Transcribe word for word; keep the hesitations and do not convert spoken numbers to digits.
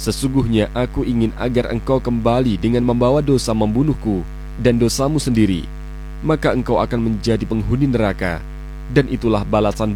Sesungguhnya aku ingin agar engkau kembali dengan membawa dosa membunuhku dan dosamu sendiri, maka engkau akan menjadi penghuni neraka, dan itulah balasan